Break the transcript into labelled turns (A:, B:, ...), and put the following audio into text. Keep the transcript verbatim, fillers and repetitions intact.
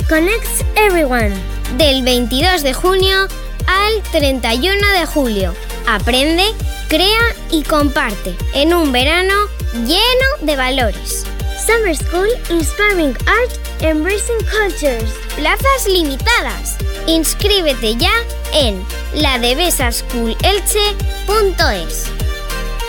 A: connects everyone.
B: Del veintidós de junio al treinta y uno de julio. Aprende, crea y comparte en un verano lleno de valores.
A: Summer School Inspiring Art, Embracing Cultures.
B: Plazas limitadas. Inscríbete ya en la devesa school elche punto es.